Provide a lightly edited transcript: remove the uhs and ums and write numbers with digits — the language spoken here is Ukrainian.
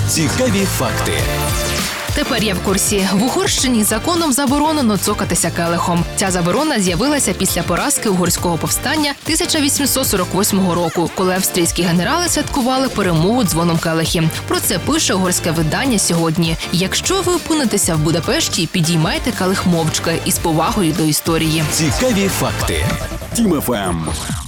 Цікаві факти. Тепер я в курсі. В Угорщині законом заборонено цокатися келихом. Ця заборона з'явилася після поразки угорського повстання 1848 року, коли австрійські генерали святкували перемогу дзвоном келихів. Про це пише угорське видання «Сьогодні». Якщо ви опинитеся в Будапешті, підіймайте келих мовчки із повагою до історії. Цікаві факти. Тім ФМ.